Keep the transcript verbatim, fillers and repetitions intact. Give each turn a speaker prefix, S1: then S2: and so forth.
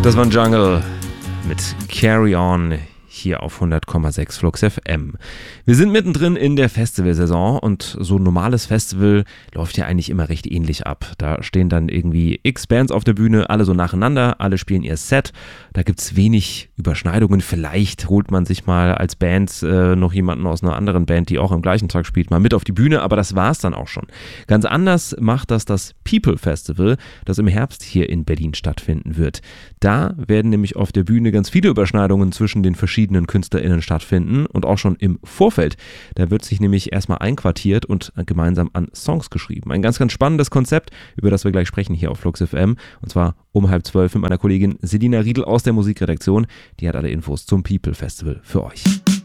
S1: Das war ein Jungle mit Carry On hier auf hundert Komma sechs Flux F M. Wir sind mittendrin in der Festivalsaison und so ein normales Festival läuft ja eigentlich immer recht ähnlich ab. Da stehen dann irgendwie x Bands auf der Bühne, alle so nacheinander, alle spielen ihr Set. Da gibt es wenig Überschneidungen. Vielleicht holt man sich mal als Band äh, noch jemanden aus einer anderen Band, die auch am gleichen Tag spielt, mal mit auf die Bühne, aber das war's dann auch schon. Ganz anders macht das das People Festival, das im Herbst hier in Berlin stattfinden wird. Da werden nämlich auf der Bühne ganz viele Überschneidungen zwischen den verschiedenen KünstlerInnen stattfinden und auch schon im Vorfeld. Da wird sich nämlich erstmal einquartiert und gemeinsam an Songs geschrieben. Ein ganz, ganz spannendes Konzept, über das wir gleich sprechen hier auf Flux F M, und zwar um halb zwölf mit meiner Kollegin Selina Riedl aus der Musikredaktion. Die hat alle Infos zum People Festival für euch.